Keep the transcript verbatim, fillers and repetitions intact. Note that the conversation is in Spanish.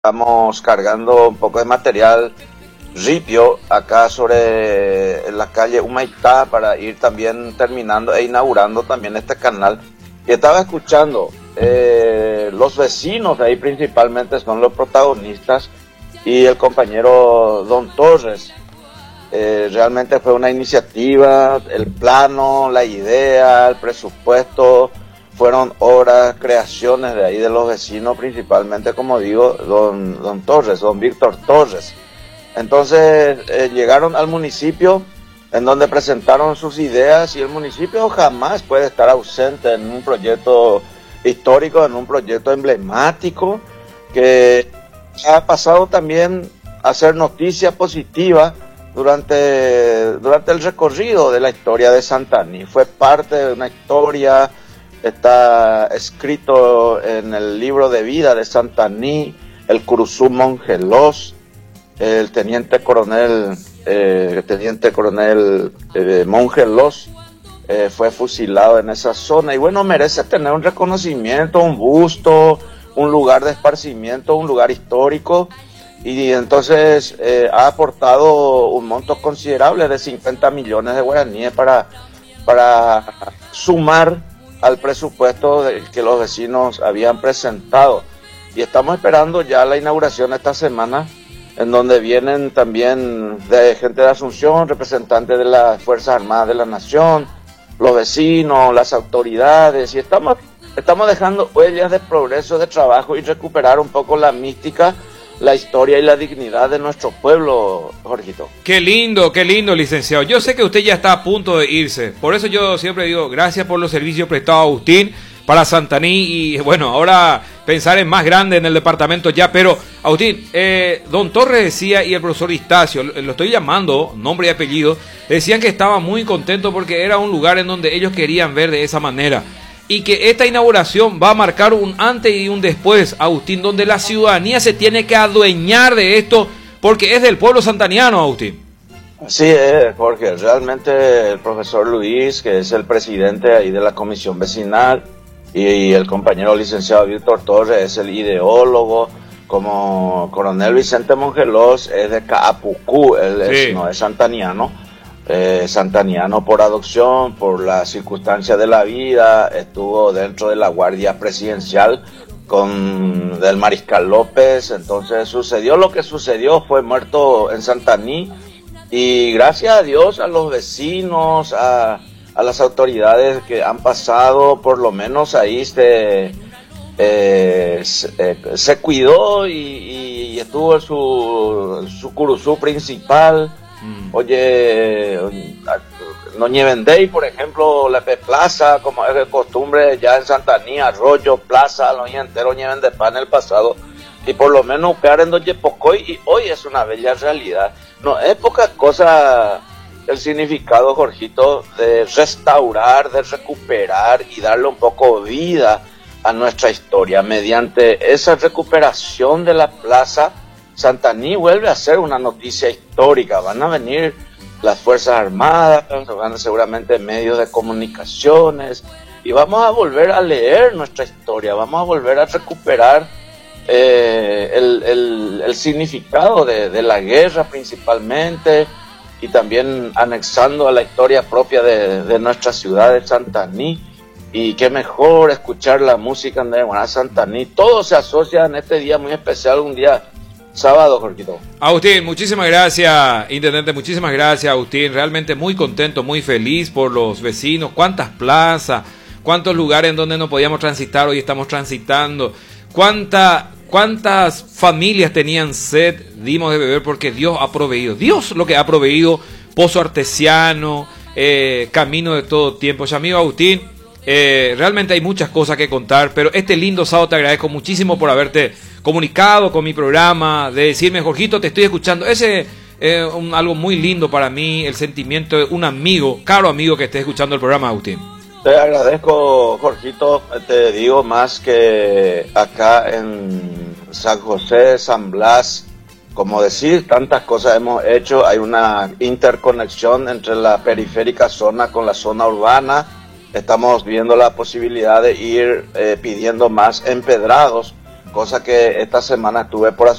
Estamos cargando un poco de material ripio acá sobre la calle Humaitá para ir también terminando e inaugurando también este canal. Y estaba escuchando, eh, los vecinos de ahí principalmente son los protagonistas y el compañero Don Torres. Eh, realmente fue una iniciativa, el plano, la idea, el presupuesto, fueron obras, creaciones de ahí de los vecinos, principalmente, como digo, don, don Torres, don Víctor Torres. Entonces eh, llegaron al municipio en donde presentaron sus ideas y el municipio jamás puede estar ausente en un proyecto histórico, en un proyecto emblemático que ha pasado también a ser noticia positiva durante, durante el recorrido de la historia de Santaní. Fue parte de una historia. Está escrito en el libro de vida de Santaní, el Curuzú Mongelos, el teniente coronel, eh, el teniente coronel eh, Mongelos eh, fue fusilado en esa zona y bueno, merece tener un reconocimiento, un busto, un lugar de esparcimiento, un lugar histórico y entonces eh, ha aportado un monto considerable de cincuenta millones de guaraníes para, para sumar al presupuesto que los vecinos habían presentado. Y estamos esperando ya la inauguración esta semana, en donde vienen también de gente de Asunción, representantes de las Fuerzas Armadas de la Nación, los vecinos, las autoridades, y estamos, estamos dejando huellas de progreso, de trabajo y recuperar un poco la mística, la historia y la dignidad de nuestro pueblo, Jorgito. Qué lindo, qué lindo, licenciado. Yo sé que usted ya está a punto de irse, por eso yo siempre digo, gracias por los servicios prestados a Agustín para Santaní y bueno, ahora pensar en más grande en el departamento ya, pero Agustín, eh, don Torres decía y el profesor Istacio, lo estoy llamando, nombre y apellido, decían que estaba muy contento porque era un lugar en donde ellos querían ver de esa manera. Y que esta inauguración va a marcar un antes y un después, Agustín, donde la ciudadanía se tiene que adueñar de esto, porque es del pueblo santaniano, Agustín. Así es, Jorge. Realmente el profesor Luis, que es el presidente ahí de la comisión vecinal, y el compañero licenciado Víctor Torres es el ideólogo, como coronel Vicente Mongelos es de Caapucú, él es, sí. no es santaniano. Eh, santaniano por adopción, por las circunstancias de la vida, estuvo dentro de la guardia presidencial con del Mariscal López, entonces sucedió lo que sucedió, fue muerto en Santaní y gracias a Dios a los vecinos, a, a las autoridades que han pasado, por lo menos ahí se, eh, se, eh, se cuidó y, y estuvo su, su curuzú principal. Oye, no lleven de ahí, por ejemplo, la plaza, como es de costumbre ya en Santaní, Arroyo, Plaza, los enteros lleven de pan el pasado, y por lo menos quedar en Doña Pocoy, y hoy es una bella realidad. No es poca cosa el significado, Jorgito, de restaurar, de recuperar y darle un poco vida a nuestra historia. Mediante esa recuperación de la plaza, Santaní vuelve a ser una noticia histórica. Van a venir las Fuerzas Armadas, van a seguramente medios de comunicaciones y vamos a volver a leer nuestra historia, vamos a volver a recuperar eh, el, el, el significado de, de la guerra principalmente y también anexando a la historia propia de, de nuestra ciudad de Santaní. Y qué mejor escuchar la música de Santaní. Todo se asocia en este día muy especial, un día sábado, Jorgito. Agustín, muchísimas gracias, intendente, muchísimas gracias, Agustín. Realmente muy contento, muy feliz por los vecinos. Cuántas plazas, cuántos lugares en donde no podíamos transitar, hoy estamos transitando. Cuánta, cuántas familias tenían sed, dimos de beber porque Dios ha proveído. Dios lo que ha proveído, pozo artesiano, eh, camino de todo tiempo. Ya, amigo Agustín, eh, realmente hay muchas cosas que contar, pero este lindo sábado te agradezco muchísimo por haberte comunicado con mi programa, de decirme, Jorgito, te estoy escuchando. Ese es eh, un, algo muy lindo para mí, el sentimiento de un amigo, caro amigo que esté escuchando el programa, Agustín. Te agradezco, Jorgito, te digo más que acá en San José, San Blas, como decir, tantas cosas hemos hecho, hay una interconexión entre la periférica zona con la zona urbana, estamos viendo la posibilidad de ir eh, pidiendo más empedrados cosa que esta semana estuve por